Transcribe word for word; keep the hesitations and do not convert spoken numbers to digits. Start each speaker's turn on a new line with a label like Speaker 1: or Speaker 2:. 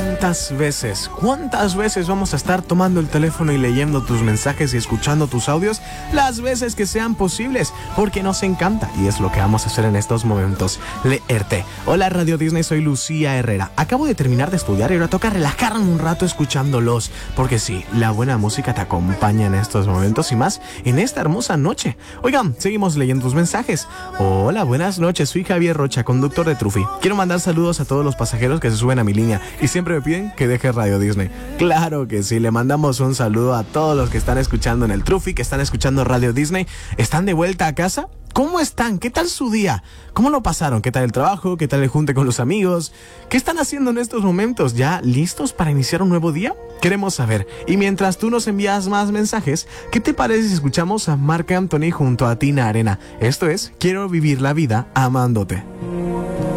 Speaker 1: ¿Cuántas veces, cuántas veces vamos a estar tomando el teléfono y leyendo tus mensajes y escuchando tus audios? Las veces que sean posibles, porque nos encanta y es lo que vamos a hacer en estos momentos, leerte. Hola Radio Disney, soy Lucía Herrera. Acabo de terminar de estudiar y ahora toca relajarme un rato escuchándolos, porque sí, la buena música te acompaña en estos momentos y más en esta hermosa noche. Oigan, seguimos leyendo tus mensajes. Hola, buenas noches, soy Javier Rocha, conductor de Trufi. Quiero mandar saludos a todos los pasajeros que se suben a mi línea y siempre me piden que deje Radio Disney. Claro que sí, le mandamos un saludo a todos los que están escuchando en el Trufi, que están escuchando Radio Disney. ¿Están de vuelta a casa? ¿Cómo están? ¿Qué tal su día? ¿Cómo lo pasaron? ¿Qué tal el trabajo? ¿Qué tal el junte con los amigos? ¿Qué están haciendo en estos momentos? ¿Ya listos para iniciar un nuevo día? Queremos saber. Y mientras tú nos envías más mensajes, ¿qué te parece si escuchamos a Marc Anthony junto a Tina Arena? Esto es Quiero vivir la vida amándote.